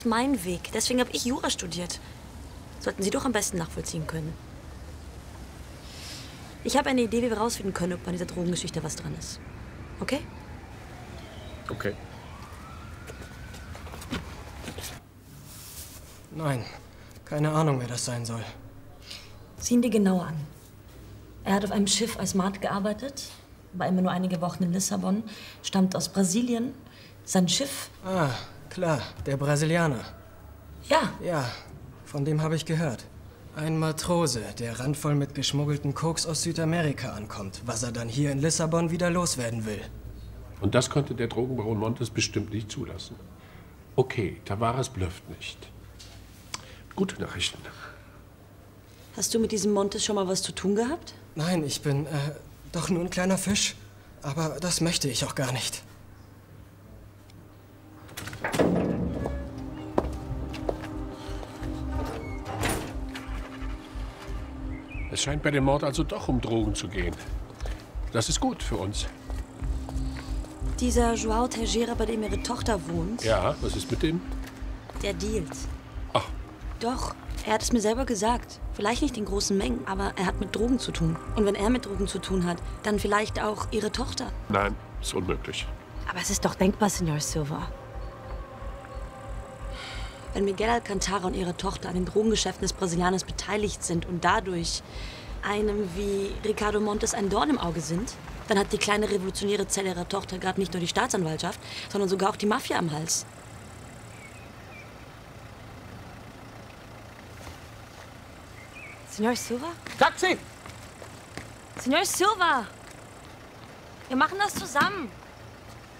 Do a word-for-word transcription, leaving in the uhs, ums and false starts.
Mein Weg. Deswegen habe ich Jura studiert. Sollten Sie doch am besten nachvollziehen können. Ich habe eine Idee, wie wir rausfinden können, ob an dieser Drogengeschichte was dran ist. Okay? Okay. Nein, keine Ahnung, wer das sein soll. Sieh ihn dir genauer an. Er hat auf einem Schiff als Mart gearbeitet, war immer nur einige Wochen in Lissabon, stammt aus Brasilien. Sein Schiff... Ah, klar, der Brasilianer. Ja. Ja, von dem habe ich gehört. Ein Matrose, der randvoll mit geschmuggelten Koks aus Südamerika ankommt, was er dann hier in Lissabon wieder loswerden will. Und das konnte der Drogenbaron Montes bestimmt nicht zulassen. Okay, Tavares blufft nicht. Gute Nachrichten. Hast du mit diesem Montes schon mal was zu tun gehabt? Nein, ich bin äh, doch nur ein kleiner Fisch. Aber das möchte ich auch gar nicht. Es scheint bei dem Mord also doch um Drogen zu gehen. Das ist gut für uns. Dieser João Teixeira, bei dem ihre Tochter wohnt, Ja, was ist mit dem? der dealt. Ach, Doch, er hat es mir selber gesagt. Vielleicht nicht in großen Mengen, aber er hat mit Drogen zu tun. Und wenn er mit Drogen zu tun hat, dann vielleicht auch ihre Tochter. nein, ist unmöglich. Aber es ist doch denkbar, Senor Silva. Wenn Miguel Alcantara und ihre Tochter an den Drogengeschäften des Brasilianers beteiligt sind und dadurch einem wie Ricardo Montes ein Dorn im Auge sind, dann hat die kleine revolutionäre Zelle ihrer Tochter gerade nicht nur die Staatsanwaltschaft, sondern sogar auch die Mafia am Hals. Senor Silva? Taxi! Senor Silva! Wir machen das zusammen.